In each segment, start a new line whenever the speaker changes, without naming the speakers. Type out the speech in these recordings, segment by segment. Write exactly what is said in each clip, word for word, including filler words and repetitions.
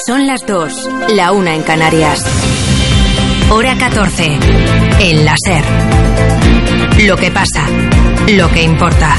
Son las dos, la una en Canarias. Hora catorce, en la SER. Lo que pasa, lo que importa.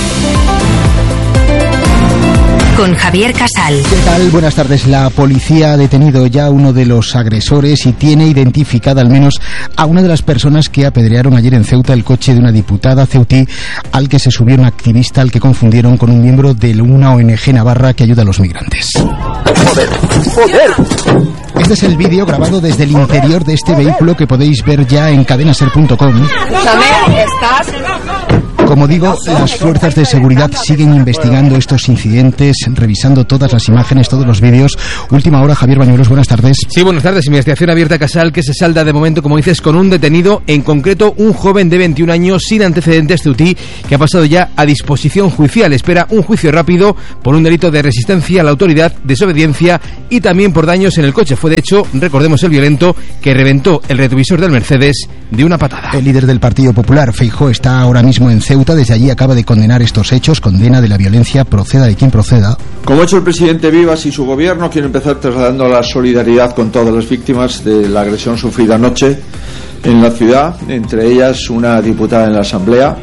Con Javier Casal.
¿Qué tal? Buenas tardes. La policía ha detenido ya a uno de los agresores y tiene identificada al menos a una de las personas que apedrearon ayer en Ceuta el coche de una diputada ceutí al que se subió un activista al que confundieron con un miembro de una O N G navarra que ayuda a los migrantes. ¡Joder! ¡Joder! Este es el vídeo grabado desde el interior de este vehículo que podéis ver ya en cadenaser punto com.
¿Estás?
Como digo, las fuerzas de seguridad siguen investigando estos incidentes, revisando todas las imágenes, todos los vídeos. Última hora, Javier Bañuelos, buenas tardes.
Sí, buenas tardes. Investigación abierta, Casal, que se salda de momento, como dices, con un detenido, en concreto un joven de veintiún años sin antecedentes ceutí, que ha pasado ya a disposición judicial. Espera un juicio rápido por un delito de resistencia a la autoridad, desobediencia y también por daños en el coche. Fue, de hecho, recordemos, el violento que reventó el retrovisor del Mercedes de una patada.
El líder del Partido Popular, Feijóo, está ahora mismo en Ceuta. Desde allí acaba de condenar estos hechos, condena de la violencia, proceda de quien proceda.
Como ha hecho el presidente Vivas y su gobierno, quiero empezar trasladando la solidaridad con todas las víctimas de la agresión sufrida anoche en la ciudad, entre ellas una diputada en la Asamblea.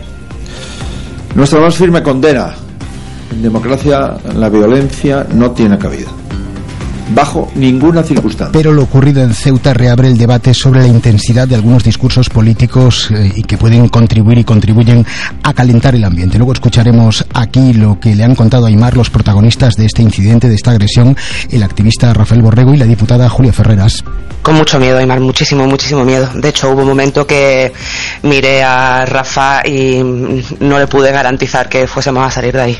Nuestra más firme condena. En democracia la violencia no tiene cabida, bajo ninguna circunstancia.
Pero lo ocurrido en Ceuta reabre el debate sobre la intensidad de algunos discursos políticos eh, y que pueden contribuir y contribuyen a calentar el ambiente. Luego escucharemos aquí lo que le han contado a Aimar los protagonistas de este incidente, de esta agresión, el activista Rafael Borrego y la diputada Julia Ferreras.
Con mucho miedo, Aimar, muchísimo, muchísimo miedo. De hecho, hubo un momento que miré a Rafa y no le pude garantizar que fuésemos a salir de ahí.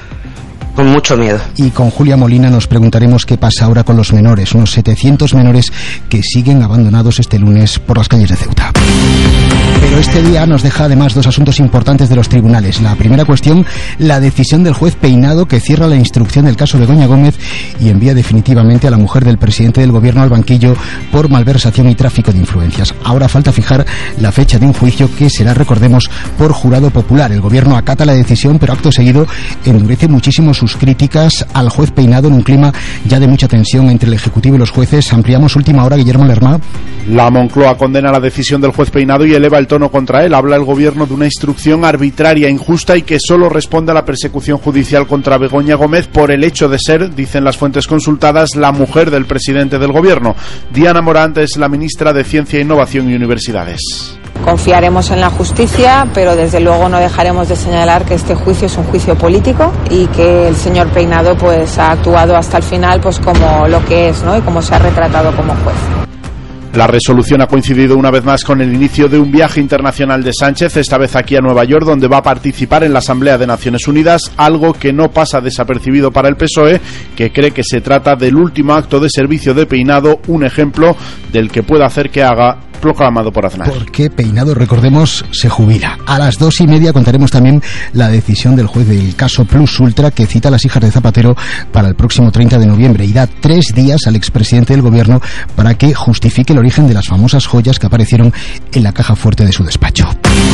Con mucho miedo.
Y con Julia Molina nos preguntaremos qué pasa ahora con los menores, unos setecientos menores que siguen abandonados este lunes por las calles de Ceuta. Pero este día nos deja además dos asuntos importantes de los tribunales. La primera cuestión, la decisión del juez Peinado, que cierra la instrucción del caso Begoña Gómez y envía definitivamente a la mujer del presidente del gobierno al banquillo por malversación y tráfico de influencias. Ahora falta fijar la fecha de un juicio que será, recordemos, por jurado popular. El gobierno acata la decisión, pero acto seguido endurece muchísimo sus críticas al juez Peinado en un clima ya de mucha tensión entre el Ejecutivo y los jueces. Ampliamos última hora, Guillermo Lerma.
La Moncloa condena la decisión del juez Peinado y eleva el tono contra él. Habla el gobierno de una instrucción arbitraria, injusta y que solo responde a la persecución judicial contra Begoña Gómez por el hecho de ser, dicen las fuentes consultadas, la mujer del presidente del gobierno. Diana Morant es la ministra de Ciencia, Innovación y Universidades.
Confiaremos en la justicia, pero desde luego no dejaremos de señalar que este juicio es un juicio político y que el señor Peinado pues ha actuado hasta el final pues como lo que es, ¿no? Y como se ha retratado como juez.
La resolución ha coincidido una vez más con el inicio de un viaje internacional de Sánchez, esta vez aquí a Nueva York, donde va a participar en la Asamblea de Naciones Unidas, algo que no pasa desapercibido para el P S O E, que cree que se trata del último acto de servicio de Peinado, un ejemplo del que puede hacer que haga, proclamado por Aznar.
Porque Peinado, recordemos, se jubila. A las dos y media contaremos también la decisión del juez del caso Plus Ultra, que cita a las hijas de Zapatero para el próximo treinta de noviembre y da tres días al expresidente del gobierno para que justifique el origen de las famosas joyas que aparecieron en la caja fuerte de su despacho.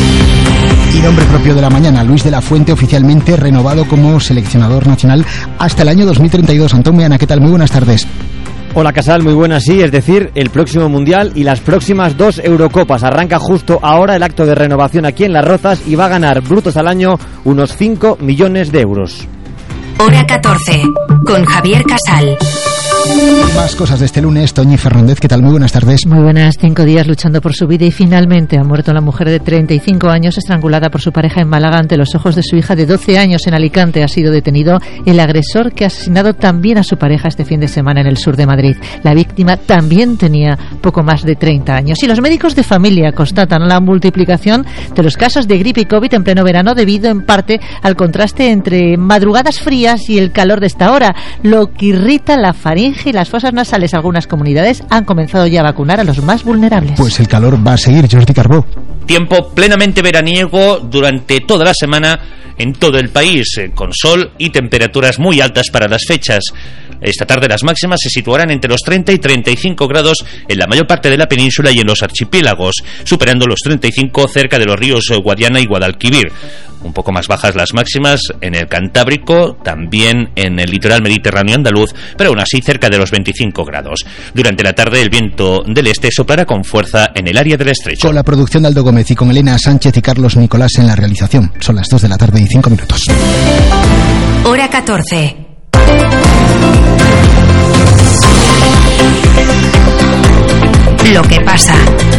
Y nombre propio de la mañana, Luis de la Fuente, oficialmente renovado como seleccionador nacional hasta el año dos mil treinta y dos. Antón Meana, ¿qué tal? Muy buenas tardes.
Hola Casal, muy buenas, sí, es decir, el próximo Mundial y las próximas dos Eurocopas. Arranca justo ahora el acto de renovación aquí en Las Rozas y va a ganar brutos al año unos cinco millones de euros.
Hora catorce, con Javier Casal.
Más cosas de este lunes. Toñi Fernández, ¿qué tal? Muy buenas tardes.
Muy buenas. Cinco días luchando por su vida y finalmente ha muerto la mujer de treinta y cinco años estrangulada por su pareja en Málaga ante los ojos de su hija de doce años. En Alicante ha sido detenido el agresor que ha asesinado también a su pareja este fin de semana en el sur de Madrid. La víctima también tenía poco más de treinta años. Y los médicos de familia constatan la multiplicación de los casos de gripe y COVID en pleno verano debido en parte al contraste entre madrugadas frías y el calor de esta hora, lo que irrita la faringe y las fosas nasales. Algunas comunidades han comenzado ya a vacunar a los más vulnerables.
Pues el calor va a seguir, Jordi Carbó.
Tiempo plenamente veraniego durante toda la semana en todo el país, con sol y temperaturas muy altas para las fechas. Esta tarde las máximas se situarán entre los treinta y treinta y cinco grados en la mayor parte de la península y en los archipiélagos, superando los treinta y cinco cerca de los ríos Guadiana y Guadalquivir. Un poco más bajas las máximas en el Cantábrico, también en el litoral mediterráneo andaluz, pero aún así cerca cerca de los veinticinco grados. Durante la tarde el viento del este soplará con fuerza en el área del estrecho.
Con la producción de Aldo Gómez y con Elena Sánchez y Carlos Nicolás en la realización. Son las dos de la tarde y cinco minutos.
Hora catorce. Lo que pasa,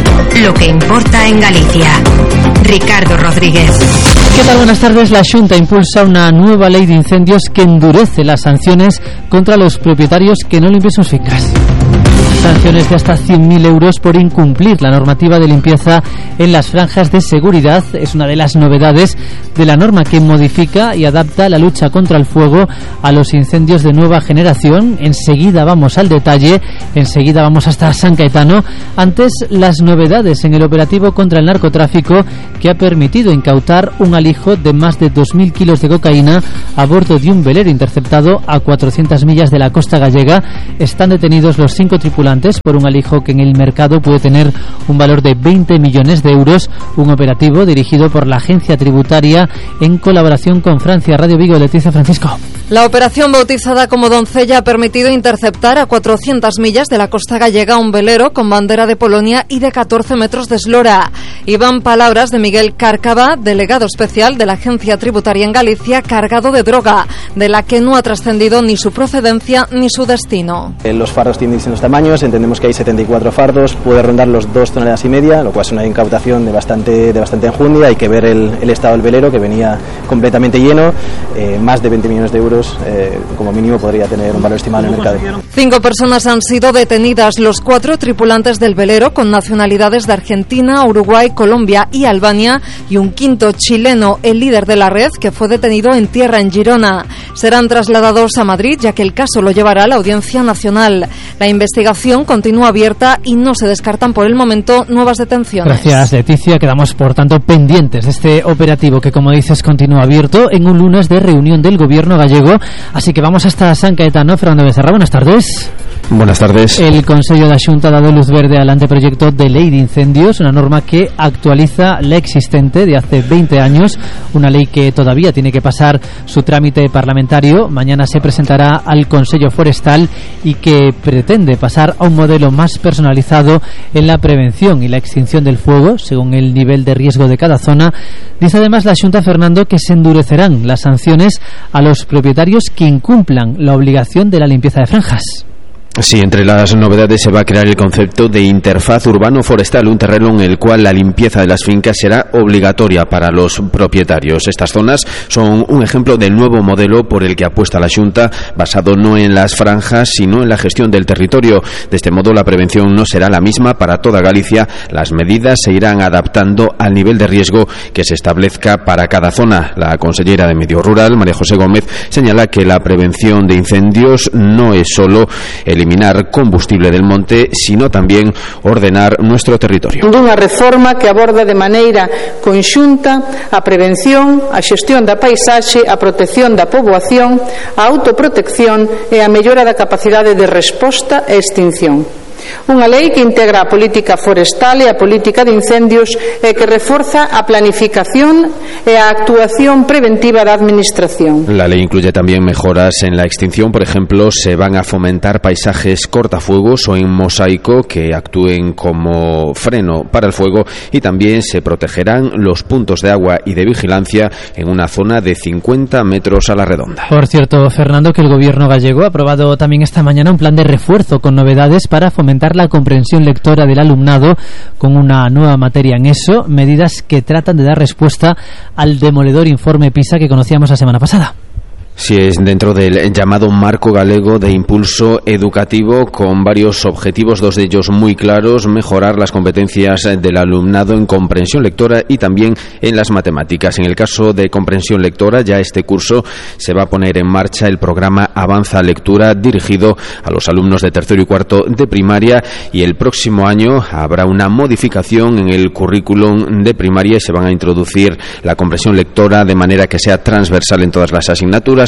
lo que importa en Galicia. Ricardo Rodríguez.
¿Qué tal? Buenas tardes. La Xunta impulsa una nueva ley de incendios que endurece las sanciones contra los propietarios que no limpien sus fincas. Sanciones de hasta cien mil euros por incumplir la normativa de limpieza en las franjas de seguridad. Es una de las novedades de la norma que modifica y adapta la lucha contra el fuego a los incendios de nueva generación. Enseguida vamos al detalle, enseguida vamos hasta San Caetano. Antes, las novedades en el operativo contra el narcotráfico que ha permitido incautar un alijo de más de dos mil kilos de cocaína a bordo de un velero interceptado a cuatrocientas millas de la costa gallega. Están detenidos los cinco tripulantes por un alijo que en el mercado puede tener un valor de veinte millones de euros. Un operativo dirigido por la agencia tributaria en colaboración con Francia Radio Vigo. Leticia Francisco.
La operación bautizada como Doncella ha permitido interceptar a cuatrocientas millas de la costa gallega un velero con bandera de Polonia y de catorce metros de eslora. Y van palabras de Miguel Cárcava, delegado especial de la agencia tributaria en Galicia, cargado de droga, de la que no ha trascendido ni su procedencia ni su destino.
Los fardos tienen distintos tamaños, entendemos que hay setenta y cuatro fardos, puede rondar los dos toneladas y media, lo cual es una incautación de bastante, de bastante enjundia. Hay que ver el, el estado del velero, que venía completamente lleno, eh, más de veinte millones de euros, eh, como mínimo podría tener un valor estimado en el mercado.
Cinco personas han sido detenidas, los cuatro tripulantes del velero con nacionalidades de Argentina, Uruguay, Colombia y Albania, y un quinto chileno, el líder de la red, que fue detenido en tierra en Girona. Serán trasladados a Madrid, ya que el caso lo llevará a la Audiencia Nacional. La investigación continúa abierta y no se descartan por el momento nuevas detenciones.
Gracias, Leticia. Quedamos, por tanto, pendientes de este operativo que, como dices, continúa abierto en un lunes de reunión del gobierno gallego. Así que vamos hasta San Caetano. Fernando Becerra, buenas tardes.
Buenas tardes.
El Consello da Xunta ha dado luz verde al anteproyecto de ley de incendios, una norma que actualiza la existente de hace veinte años, una ley que todavía tiene que pasar su trámite parlamentario. Mañana se presentará al Consello Forestal y que pretende pasar a un modelo más personalizado en la prevención y la extinción del fuego, según el nivel de riesgo de cada zona. Dice además la Xunta, Fernando, que se endurecerán las sanciones a los propietarios que incumplan la obligación de la limpieza de franjas.
Sí, entre las novedades se va a crear el concepto de interfaz urbano-forestal, un terreno en el cual la limpieza de las fincas será obligatoria para los propietarios. Estas zonas son un ejemplo del nuevo modelo por el que apuesta la Xunta, basado no en las franjas, sino en la gestión del territorio. De este modo, la prevención no será la misma para toda Galicia. Las medidas se irán adaptando al nivel de riesgo que se establezca para cada zona. La consellera de Medio Rural, María José Gómez, señala que la prevención de incendios no es solo el eliminar combustible del monte, sino tamén ordenar nuestro territorio.
Dunha reforma que aborda de maneira conxunta a prevención, a xestión da paisaxe, a protección da poboación, a autoprotección e a mellora da capacidade de resposta e extinción. Unha lei que integra a política forestal e a política de incendios e que reforza a planificación e a actuación preventiva da administración.
La ley incluye también mejoras en la extinción. Por ejemplo, se van a fomentar paisajes cortafuegos o en mosaico que actúen como freno para el fuego, y también se protegerán los puntos de agua y de vigilancia en una zona de cincuenta metros a la redonda.
Por cierto, Fernando, que el gobierno gallego ha aprobado también esta mañana un plan de refuerzo con novedades para fomentar la comprensión lectora del alumnado con una nueva materia en eso, medidas que tratan de dar respuesta al demoledor informe PISA que conocíamos la semana pasada.
Sí, es dentro del llamado marco galego de impulso educativo, con varios objetivos, dos de ellos muy claros: mejorar las competencias del alumnado en comprensión lectora y también en las matemáticas. En el caso de comprensión lectora, ya este curso se va a poner en marcha el programa Avanza Lectura, dirigido a los alumnos de tercero y cuarto de primaria, y el próximo año habrá una modificación en el currículum de primaria y se van a introducir la comprensión lectora de manera que sea transversal en todas las asignaturas.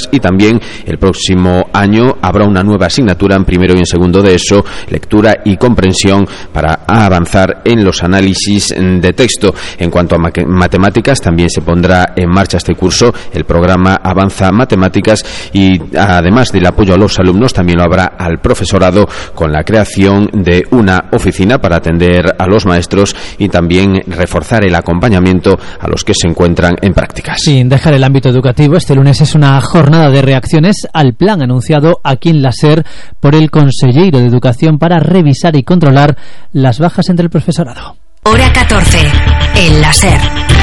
escuelas, y también el próximo año habrá una nueva asignatura en primero y en segundo de eso, lectura y comprensión, para avanzar en los análisis de texto. En cuanto a matemáticas, también se pondrá en marcha este curso el programa Avanza Matemáticas, y además del apoyo a los alumnos también lo habrá al profesorado, con la creación de una oficina para atender a los maestros y también reforzar el acompañamiento a los que se encuentran en prácticas.
Sin dejar el ámbito educativo, este lunes es una jornada de reacciones al plan anunciado aquí en la SER por el Conselleiro de Educación para revisar y controlar las bajas entre el profesorado.
Hora catorce, en la SER.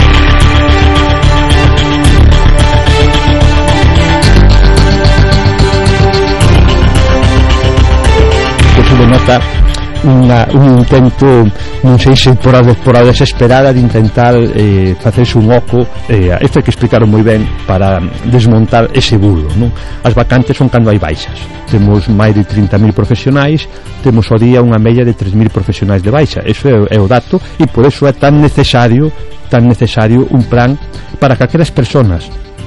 Que se denota Una, un intento, non sei se por a, por a desesperada de intentar eh, facerse un oco, eh, isto hai que explicarlo moi ben para desmontar ese bulo, non? As vacantes son cando hai baixas, temos máis de trinta mil profesionais, temos ao día unha media de tres mil profesionais de baixa, eso é, é o dato, e por eso é tan necesario tan necesario un plan para que aquelas personas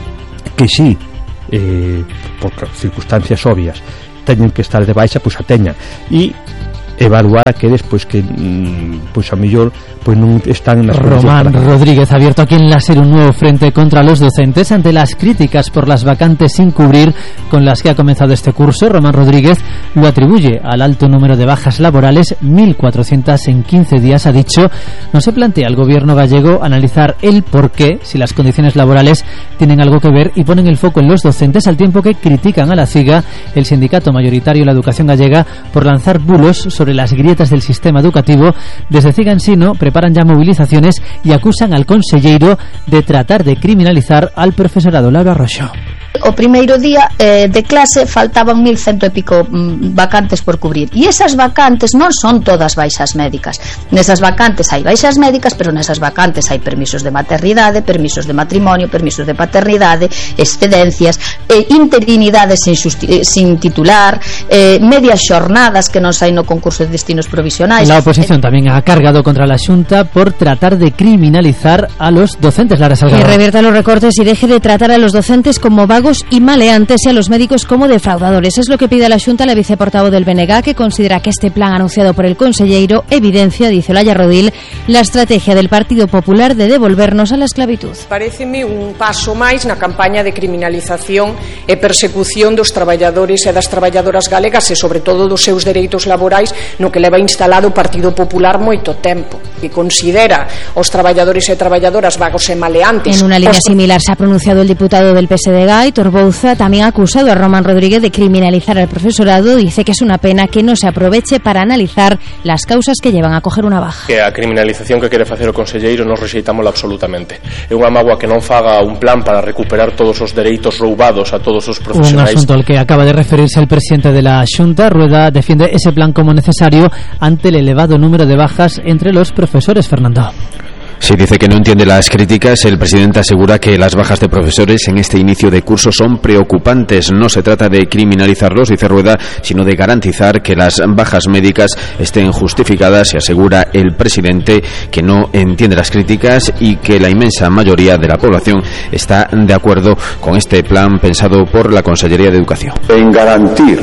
que sí, eh, por circunstancias obvias, teñen que estar de baixa, pois a teñan, e evaluar aqueles pois que pois a mellor pois non están nas
Román Rodríguez ha abierto aquí en la SER un nuevo frente contra los docentes ante las críticas por las vacantes sin cubrir con las que ha comenzado este curso. Román Rodríguez lo atribuye al alto número de bajas laborales, mil cuatrocientas en quince días, ha dicho. No se plantea al gobierno gallego analizar el porqué, si las condiciones laborales tienen algo que ver, y ponen el foco en los docentes, al tiempo que critican a la CIGA, el sindicato mayoritario de la educación gallega, por lanzar bulos sobre las grietas del sistema educativo. Desde CIGA en Sino preparan ya movilizaciones y acusan al conselleiro de tratar de criminalizar al profesorado. Laura Roxo.
O primeiro día eh, de clase faltaban mil cento e pico mm, vacantes por cubrir, e esas vacantes non son todas baixas médicas. Nesas vacantes hai baixas médicas, pero nesas vacantes hai permisos de maternidade, permisos de matrimonio, permisos de paternidade, excedencias, eh, interinidades sin, eh, sin titular, eh, medias xornadas que non saen no concurso de destinos provisionais.
La oposición eh, también ha cargado contra la Xunta por tratar de criminalizar a los docentes. Lara Salgado.
Que revierta los recortes y deje de tratar a los docentes como vagos y maleantes y a los médicos como defraudadores. Es lo que pide a la Xunta la viceportavoz del B N G, que considera que este plan anunciado por el conselleiro evidencia, dice Olaya Rodil, la estrategia del Partido Popular de devolvernos a la esclavitud.
Paréceme un paso máis na campaña de criminalización e persecución dos traballadores e das traballadoras galegas e sobre todo dos seus dereitos laborais, no que leva instalado o Partido Popular moito tempo, que considera os traballadores e traballadoras vagos e maleantes.
En una línea similar se ha pronunciado el diputado del P S D G, Aitor Bouza, también ha acusado a Román Rodríguez de criminalizar al profesorado. Dice que es una pena que no se aproveche para analizar las causas que llevan a coger una baja.
Que a criminalización que quere facer o conselleiro nos rexeitámola absolutamente. É unha mágoa que non faga un plan para recuperar todos os dereitos roubados a todos os profesionais.
Un asunto al que acaba de referirse el presidente de la Xunta. Rueda defiende ese plan como necesario ante el elevado número de bajas entre los profesores. Fernando.
Sí, dice que no entiende las críticas. El presidente asegura que las bajas de profesores en este inicio de curso son preocupantes. No se trata de criminalizarlos, dice Rueda, sino de garantizar que las bajas médicas estén justificadas, y asegura el presidente que no entiende las críticas y que la inmensa mayoría de la población está de acuerdo con este plan pensado por la Consellería de Educación.
En garantir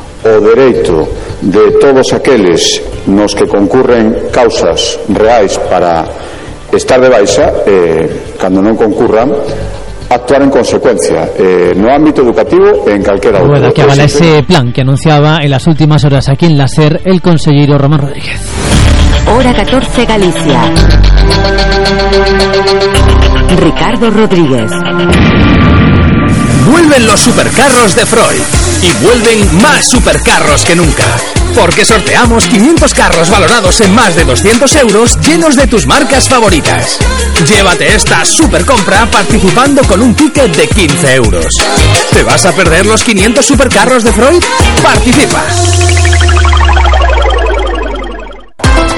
o dereito de todos aqueles nos que concurren causas reais para estar de baixa, eh, cando non concurran, actuar en consecuencia eh, no ámbito educativo e en calquera outro.
Rueda que avala ese plan que anunciaba en las últimas horas aquí en la SER el conselleiro Román Rodríguez.
Hora catorce, Galicia. Ricardo Rodríguez.
Vuelven los supercarros de Freud y vuelven más supercarros que nunca, porque sorteamos quinientos carros valorados en más de doscientos euros llenos de tus marcas favoritas. Llévate esta supercompra participando con un ticket de quince euros. ¿Te vas a perder los quinientos supercarros de Freud? Participa.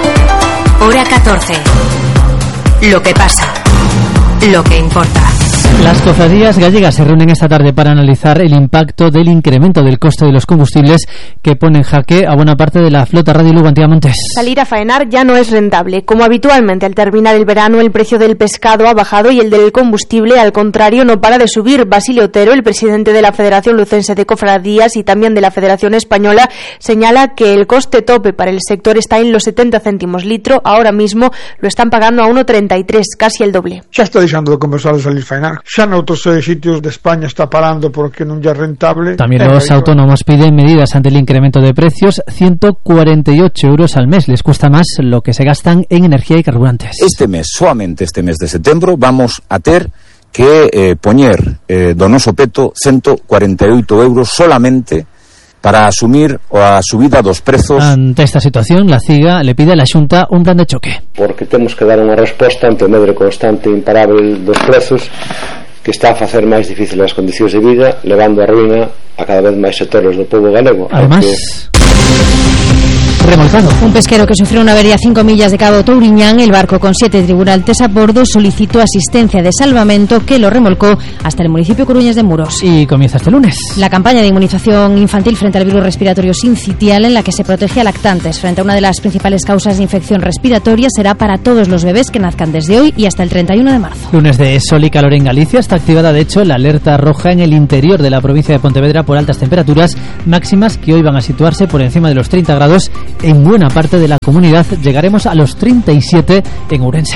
Hora catorce. Lo que pasa, lo que importa.
Las cofradías gallegas se reúnen esta tarde para analizar el impacto del incremento del coste de los combustibles que pone en jaque a buena parte de la flota Radio Lugo Antía Montes.
Salir a faenar ya no es rentable. Como habitualmente al terminar el verano, el precio del pescado ha bajado y el del combustible, al contrario, no para de subir. Basilio Otero, el presidente de la Federación Lucense de Cofradías y también de la Federación Española, señala que el coste tope para el sector está en los setenta céntimos litro. Ahora mismo lo están pagando a uno treinta y tres, casi el doble.
Xa está deixando de conversar de salir faenar. Xa noutros sitios de España está parando porque non lle é rentable.
También los autónomos piden medidas ante el incremento de precios. ciento cuarenta y ocho euros al mes les cuesta más lo que se gastan en energía y carburantes.
Este mes, solamente este mes de setembro, vamos a ter que eh, poñer eh, do noso peto ciento cuarenta y ocho euros solamente para asumir a subida dos prezos.
Ante esta situación, la CIGA le pide a la Xunta un plan de choque.
Porque temos que dar unha resposta ante o medre constante e imparable dos prezos que está a facer máis difícil as condicións de vida, levando a ruína a cada vez máis sectores do pobo galego.
Además, remolcado.
Un pesquero que sufrió una avería a cinco millas de Cabo Touriñán, el barco con siete tripulantes a bordo solicitó asistencia de salvamento que lo remolcó hasta el municipio coruñés de Muros.
Y comienza este lunes
la campaña de inmunización infantil frente al virus respiratorio sincitial, en la que se protege a lactantes frente a una de las principales causas de infección respiratoria. Será para todos los bebés que nazcan desde hoy y hasta el treinta y uno de marzo.
Lunes de sol y calor en Galicia. Está activada de hecho la alerta roja en el interior de la provincia de Pontevedra por altas temperaturas máximas que hoy van a situarse por encima de los treinta grados en buena parte de la comunidad. Llegaremos a los treinta y siete en Ourense.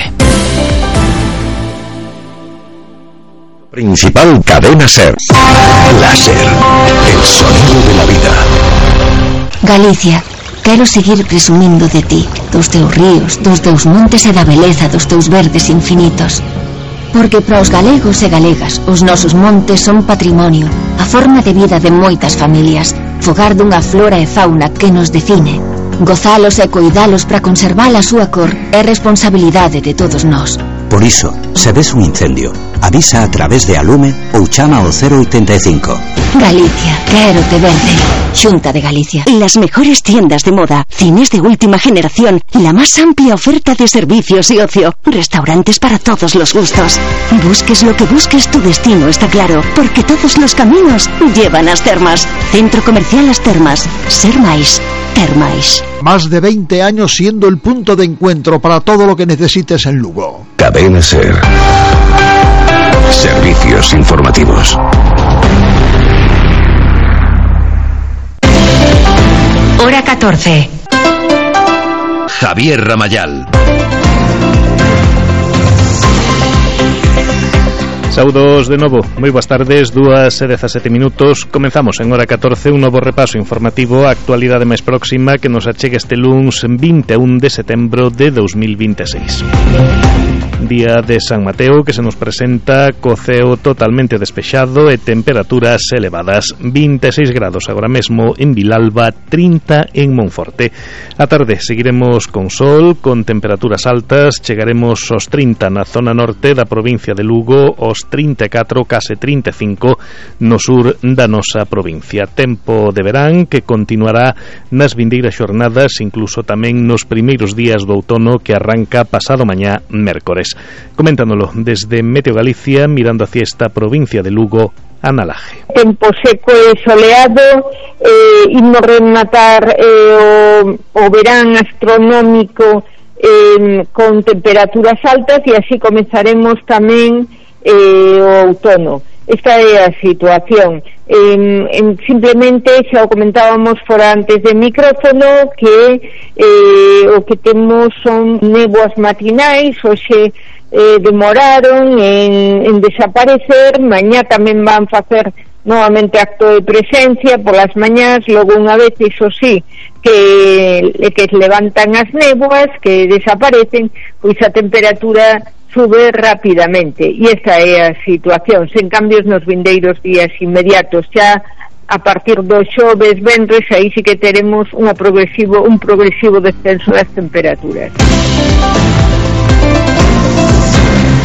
Principal Cadena Ser. Láser, el sonido de la vida.
Galicia, quero seguir presumindo de ti, dos teus ríos, dos teus montes e da beleza dos teus verdes infinitos. Porque para os galegos e galegas, os nosos montes son patrimonio, a forma de vida de moitas familias, fogar dunha flora e fauna que nos define. Gozalos e coidalos para conservar a súa cor é responsabilidade de todos nós.
Por iso, se ves un incendio, avisa a través de Alume ou chama ao cero ochenta e cinco.
Galicia, quero te verde. Xunta de Galicia.
Las mejores tiendas de moda, cines de última generación, la más amplia oferta de servicios y ocio, restaurantes para todos los gustos. Busques lo que busques, tu destino está claro, porque todos los caminos llevan a As Termas. Centro Comercial As Termas. Ser máis. Termais.
Más de veinte años siendo el punto de encuentro para todo lo que necesites en Lugo.
Cadena Ser. Servicios informativos.
Hora catorce.
Javier Ramayal.
Saudos de novo, moi boas tardes, dúas e dezasete minutos. Comenzamos en hora catorce un novo repaso informativo á actualidade máis próxima que nos achega este luns vinte e un de setembro de dos mil vinte e seis. Día de San Mateo que se nos presenta co ceo totalmente despexado e temperaturas elevadas. vinte e seis grados agora mesmo en Vilalba, trinta en Monforte. A tarde seguiremos con sol, con temperaturas altas, chegaremos aos trinta na zona norte da provincia de Lugo, aos trinta e catro, case trinta e cinco no sur da nosa provincia. Tempo de verán que continuará nas vindeiras xornadas, incluso tamén nos primeiros días do outono que arranca pasado mañá mércores. Comentándolo desde Meteo Galicia, mirando hacia esta provincia de Lugo, Ana Laje.
Tempo seco e soleado, eh, imos rematar eh, o, o verán astronómico eh, con temperaturas altas e así comenzaremos tamén eh, o outono. Esta é a situación. Eh, eh, simplemente xa o comentábamos fora antes de micrófono que eh, o que temos son néboas matinais, hoxe eh, demoraron en, en desaparecer, mañá tamén van facer novamente acto de presencia polas mañás, logo unha vez, iso sí, que, que levantan as néboas, que desaparecen, pois a temperatura sube rapidamente, e esta é a situación, sen cambios nos vindeiros días inmediatos. Xa a partir do xoves, venres, aí sí que teremos unha progresivo, un progresivo descenso das temperaturas.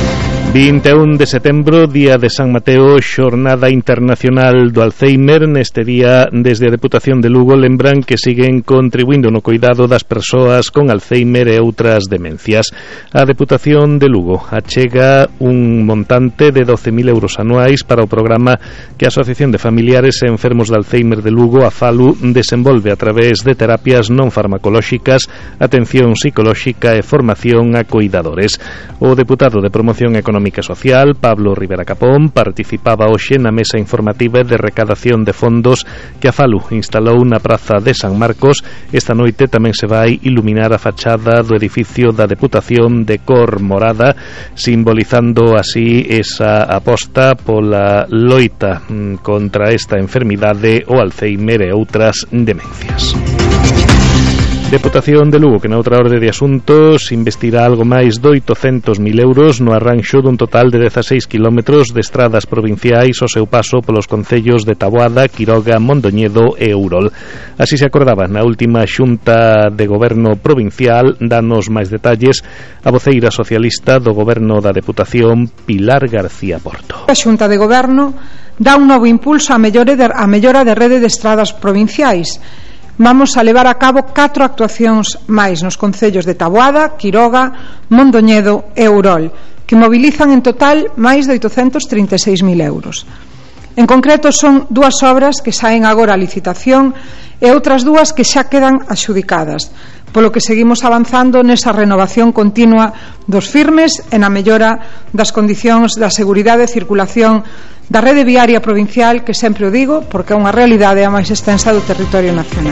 vinte e un de setembro, día de San Mateo, xornada internacional do Alzheimer. Neste día, desde a Deputación de Lugo, lembran que siguen contribuindo no cuidado das persoas con Alzheimer e outras demencias. A Deputación de Lugo achega un montante de doce mil euros anuais para o programa que a Asociación de Familiares e Enfermos de Alzheimer de Lugo, a FALU, desenvolve a través de terapias non farmacolóxicas, atención psicolóxica e formación a cuidadores. O deputado de Promoción Económica Social, Pablo Rivera Capón, participaba hoxe na mesa informativa de recadación de fondos que a FALU instalou na praza de San Marcos. Esta noite tamén se vai iluminar a fachada do edificio da Deputación de cor morada, simbolizando así esa aposta pola loita contra esta enfermidade, o Alzheimer e outras demencias. Deputación de Lugo, que na outra orde de asuntos investirá algo máis de oitocentos mil euros no arranxo dun total de dezaseis kilómetros de estradas provinciais ao seu paso polos concellos de Taboada, Quiroga, Mondoñedo e Ourol. Así se acordaba na última xunta de goberno provincial. Danos máis detalles a voceira socialista do goberno da Deputación, Pilar García Porto.
A xunta de goberno dá un novo impulso á mellora de, a mellora de rede de estradas provinciais. Vamos a levar a cabo catro actuacións máis nos concellos de Taboada, Quiroga, Mondoñedo e Ourol, que mobilizan en total máis de oitocentos trinta e seis mil euros. En concreto, son dúas obras que saen agora a licitación e outras dúas que xa quedan adxudicadas, polo que seguimos avanzando nesa renovación continua dos firmes e na mellora das condicións da seguridade e circulación da rede viaria provincial, que sempre o digo porque é unha realidade a máis extensa do territorio nacional.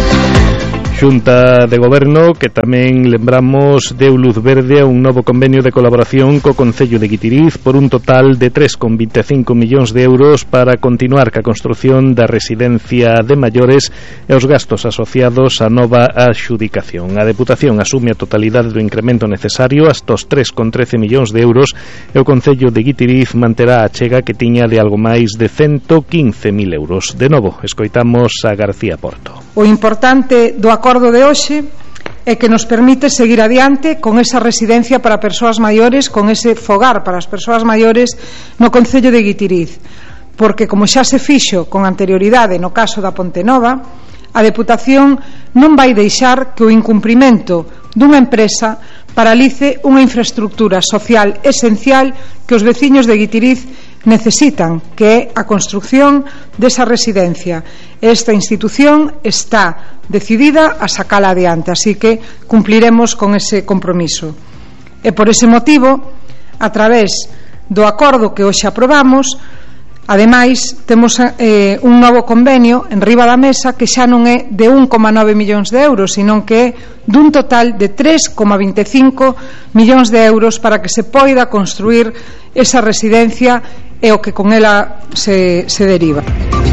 Xunta de Goberno que tamén lembramos deu luz verde a un novo convenio de colaboración co Concello de Guitiriz por un total de tres coma vinte e cinco millóns de euros para continuar ca construción da residencia de maiores e os gastos asociados á nova adxudicación. A Deputación asume a totalidade do incremento necesario hasta os tres coma trece millóns de euros e o Concello de Guitiriz manterá a achega que tiña de algo máis de ciento quince mil euros. De novo, escoitamos a García Porto.
O importante do acordo de hoxe é que nos permite seguir adiante con esa residencia para persoas maiores, con ese fogar para as persoas maiores no Concello de Guitiriz, porque como xa se fixo con anterioridade no caso da Ponte Nova, a Deputación non vai deixar que o incumprimento dunha empresa paralice unha infraestructura social esencial que os veciños de Guitiriz necesitan, que é a construción desa residencia. Esta institución está decidida a sacala adiante, así que cumpliremos con ese compromiso. E por ese motivo, a través do acordo que hoxe aprobamos, ademais temos eh, un novo convenio en riba da mesa que xa non é de un coma nove millóns de euros, senón que é dun total de tres coma vinte e cinco millóns de euros para que se poida construir esa residencia e o que con ela se, se deriva.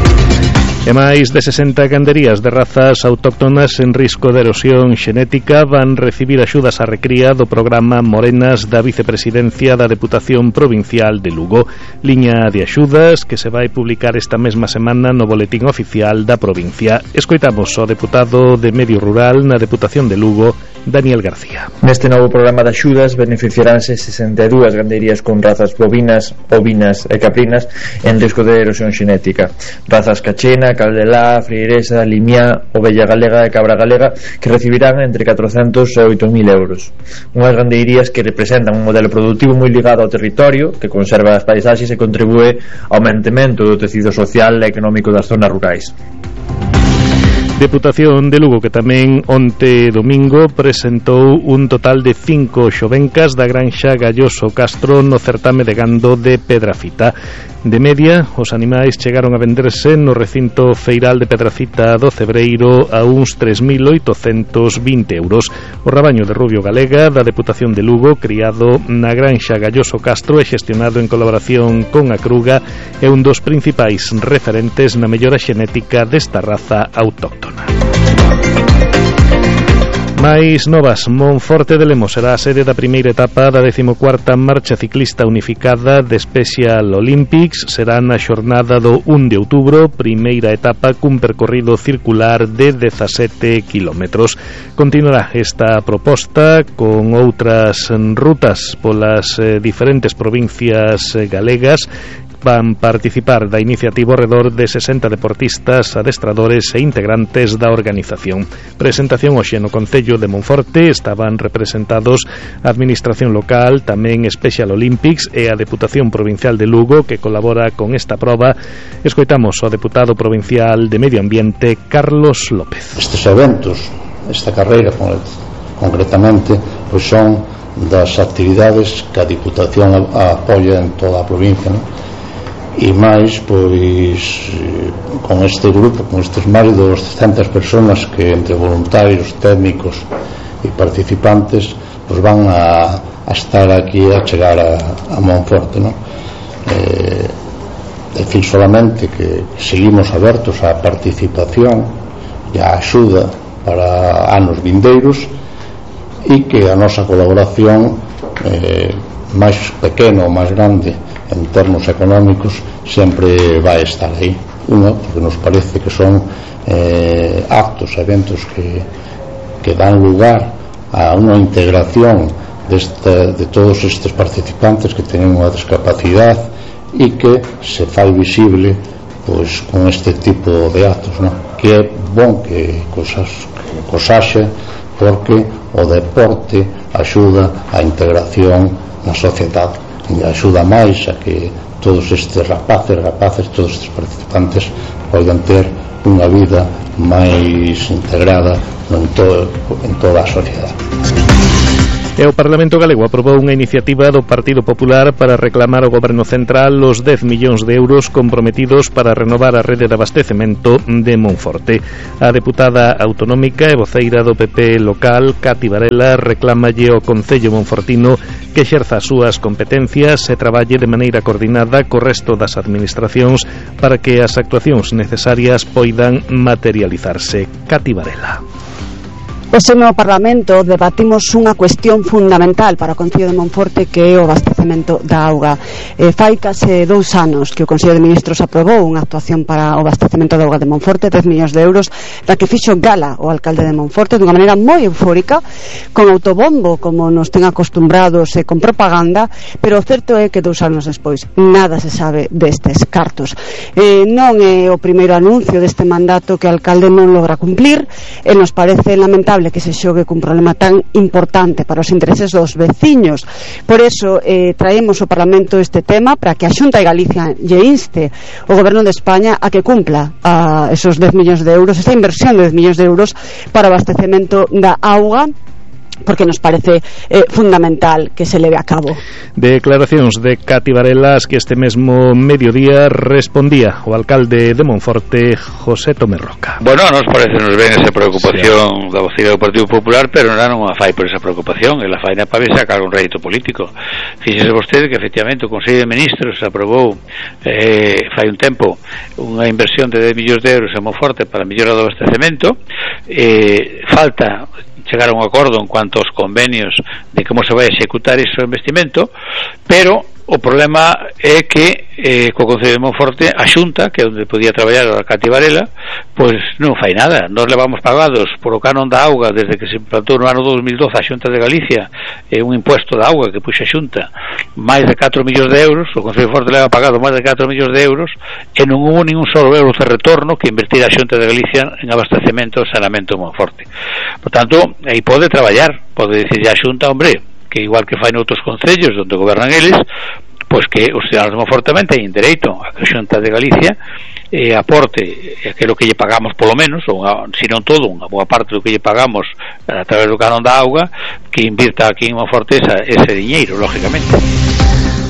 E máis de sesenta ganderías de razas autóctonas en risco de erosión xenética van recibir axudas á recría do programa Morenas da Vicepresidencia da Deputación Provincial de Lugo. Liña de axudas que se vai publicar esta mesma semana no Boletín Oficial da provincia. Escoitamos o deputado de Medio Rural na Deputación de Lugo, Daniel García.
Neste novo programa de axudas beneficiaránse sesenta e dúas ganderías con razas bovinas, ovinas e caprinas en risco de erosión xenética. Razas cachena, caldelá, freiresa, limiá, ovella galega e cabra galega, que recibirán entre catrocentos e oito mil euros. Unhas gandeirías que representan un modelo productivo moi ligado ao territorio, que conserva as paisaxes e contribúe ao mantemento do tecido social e económico das zonas rurais.
Deputación de Lugo que tamén onte domingo presentou un total de cinco xovencas da granxa Galloso Castro no certame de gando de Pedrafita. De media, os animais chegaron a venderse no recinto feiral de Pedrafita do Cebreiro a uns tres mil oitocentos vinte euros. O rabaño de Rubio Galega da Deputación de Lugo, criado na granxa Galloso Castro e xestionado en colaboración con a Cruga, é un dos principais referentes na mellora xenética desta raza autóctona. Máis novas, Monforte de Lemos será a sede da primeira etapa da decimocuarta marcha ciclista unificada de Special Olympics. Será na xornada do un de outubro, primeira etapa cun percorrido circular de dezasete kilómetros. Continuará esta proposta con outras rutas polas eh, diferentes provincias eh, galegas. Van participar da iniciativa alrededor de sesenta deportistas, adestradores e integrantes da organización. Presentación hoxe no Concello de Monforte. Estaban representados a Administración Local, tamén Special Olympics e a Deputación Provincial de Lugo, que colabora con esta proba. Escoitamos ao deputado provincial de Medio Ambiente, Carlos López.
Estes eventos, esta carreira concretamente, pois son das actividades que a Diputación apoia en toda a provincia, non? E máis, pois, con este grupo, con estes máis de doscientas persoas que entre voluntarios, técnicos e participantes pois van a, a estar aquí a chegar a, a Monforte, non? Eh, decir solamente que seguimos abertos á participación e á axuda para anos vindeiros e que a nosa colaboración eh, máis pequena ou máis grande en termos económicos sempre vai estar aí. Unha, porque nos parece que son eh, actos, eventos que, que dan lugar a unha integración desta, de todos estes participantes que teñen unha discapacidade e que se fai visible pois con este tipo de actos, non? Que é bon que cosas que cosaxe, porque o deporte axuda a integración na sociedade e axuda máis a que todos estes rapaces, rapaces, todos estes participantes poidan ter unha vida máis integrada en, todo, en toda a sociedade.
E o Parlamento Galego aprobou unha iniciativa do Partido Popular para reclamar ao Goberno Central os dez millóns de euros comprometidos para renovar a rede de abastecemento de Monforte. A deputada autonómica e voceira do P P local, Cati Varela, reclamalle ao Concello monfortino que exerza as súas competencias e traballe de maneira coordinada co resto das administracións para que as actuacións necesarias poidan materializarse. Cati Varela.
Hoxe no Parlamento debatimos unha cuestión fundamental para o Concello de Monforte, que é o abastecemento da auga. Eh, fai case dous anos que o Consello de Ministros aprobou unha actuación para o abastecemento da auga de Monforte, dez millóns de euros, da que fixo gala o alcalde de Monforte dunha maneira moi eufórica, con autobombo como nos ten acostumbrados e con propaganda, pero o certo é que dous anos despois nada se sabe destes cartos. Eh, non é o primeiro anuncio deste mandato que o alcalde non logra cumplir, e nos parece lamentable que se xogue cun problema tan importante para os intereses dos veciños. Por eso eh, traemos ao Parlamento este tema para que a Xunta de Galicia lle inste o Goberno de España a que cumpla a esos dez millóns de euros, esta inversión de dez millóns de euros para o abastecemento da auga, porque nos parece eh, fundamental que se leve a cabo.
Declaracións de Cati Varela, que este mesmo mediodía respondía o alcalde de Monforte, José Tomé Roca.
Bueno, nos parece nos ben esa preocupación sí. da voceira do Partido Popular, pero non a fai por esa preocupación, ela fai na para sacar un rédito político. Fíxese vostede que efectivamente o Consello de Ministros aprobou eh, fai un tempo unha inversión de dez millóns de euros en Monforte para mellora do abastecemento. Eh, falta chegar a un acordo en cuanto aos convenios de como se vai executar ese investimento, pero o problema é que eh, co Concello de Monforte a Xunta, que é onde podía traballar a Cati Varela, pois non fai nada. Nós levamos pagados por o canon da auga desde que se implantou no ano dos mil doce a Xunta de Galicia, é eh, un impuesto da auga que puxa a Xunta máis de catro millóns de euros. O Concello de Monforte leva pagado máis de catro millóns de euros e non hubo ningún solo euro de retorno que invertir a Xunta de Galicia en abastecemento e saneamento de Monforte. Por tanto, aí pode traballar, pode dicir a Xunta, hombre, que igual que fai noutros concellos onde gobernan eles, pois que os cidadanos de Monforte tamén teñen dereito a que a Xunta de Galicia eh, aporte aquilo que lle pagamos polo menos, ou unha, se non todo, unha boa parte do que lle pagamos a través do canon da auga, que invirta aquí en Monforte esa, ese diñeiro, lógicamente.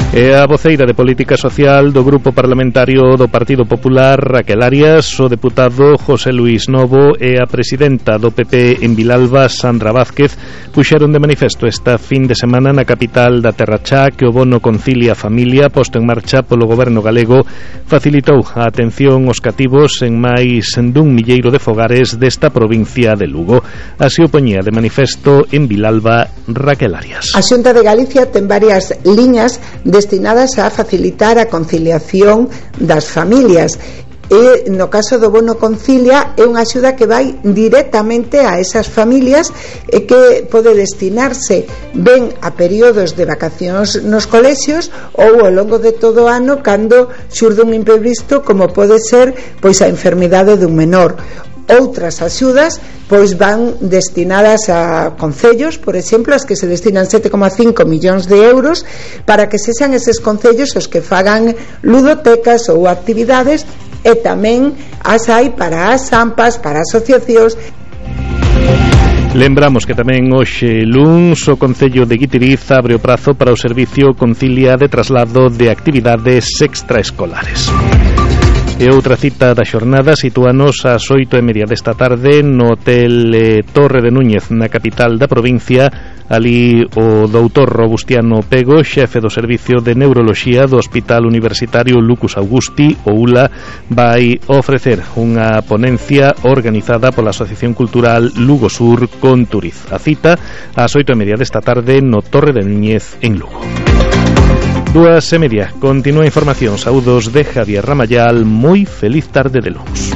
E a voceira de Política Social do Grupo Parlamentario do Partido Popular, Raquel Arias, o deputado José Luís Novo e a presidenta do P P en Vilalba, Sandra Vázquez, puxeron de manifesto esta fin de semana na capital da Terra Chá que o bono Concilia Familia posto en marcha polo goberno galego facilitou a atención aos cativos en máis dun milleiro de fogares desta provincia de Lugo. Así o poñía de manifesto en Vilalba Raquel Arias.
A Xunta de Galicia ten varias liñas destinadas a facilitar a conciliación das familias. E no caso do bono Concilia é unha axuda que vai directamente a esas familias e que pode destinarse ben a períodos de vacacións nos colexios ou ao longo de todo o ano cando xurde un imprevisto como pode ser pois a enfermidade dun menor. Outras axudas pois van destinadas a concellos, por exemplo, as que se destinan sete coma cinco millóns de euros para que sexan eses concellos os que fagan ludotecas ou actividades, e tamén as hai para as AMPAs, para asociacións.
Lembramos que tamén hoxe luns o Concello de Guitiriz abre o prazo para o servicio Concilia de traslado de actividades extraescolares. E outra cita da xornada sitúanos ás oito e media desta tarde no Hotel eh, Torre de Núñez na capital da provincia. Ali o doutor Robustiano Pego, xefe do Servicio de Neuroloxía do Hospital Universitario Lucus Augusti, o U L A, vai ofrecer unha ponencia organizada pola Asociación Cultural Lugo Sur con Turiz. A cita ás oito e media desta tarde no Torre de Núñez en Lugo. Dúas e media, continúa a información. Saúdos de Javier Ramayal, moi feliz tarde de luns.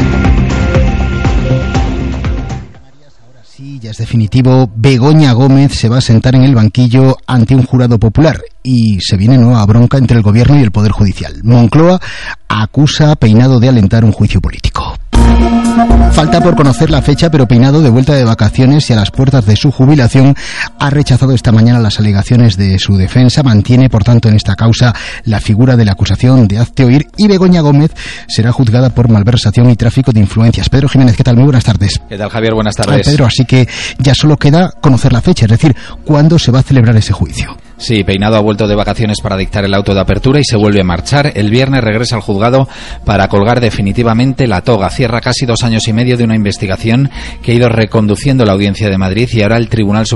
Sí, ya es definitivo, Begoña Gómez se va a sentar en el banquillo ante un jurado popular y se viene nueva bronca entre el gobierno y el Poder Judicial. Moncloa acusa a Peinado de alentar un juicio político. Falta por conocer la fecha, pero Peinado, de vuelta de vacaciones y a las puertas de su jubilación, ha rechazado esta mañana las alegaciones de su defensa. Mantiene, por tanto, en esta causa la figura de la acusación de hazte oír, y Begoña Gómez será juzgada por malversación y tráfico de influencias. Pedro Jiménez, ¿qué tal? Muy buenas tardes.
¿Qué tal, Javier? Buenas tardes.
Ah, Pedro, así que ya solo queda conocer la fecha, es decir, ¿cuándo se va a celebrar ese juicio?
Sí, Peinado ha vuelto de vacaciones para dictar el auto de apertura y se vuelve a marchar. El viernes regresa al juzgado para colgar definitivamente la toga. Cierra casi dos años y medio de una investigación que ha ido reconduciendo la Audiencia de Madrid y ahora el Tribunal Supremo